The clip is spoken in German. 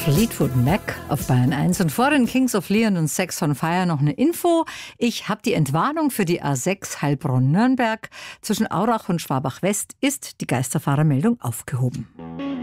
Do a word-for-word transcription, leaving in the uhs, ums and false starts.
Fleetwood Mac auf Bayern eins und vor den Kings of Leon und Sex on Fire noch eine Info. Ich habe die Entwarnung für die A sechs Heilbronn-Nürnberg. Zwischen Aurach und Schwabach West ist die Geisterfahrermeldung aufgehoben.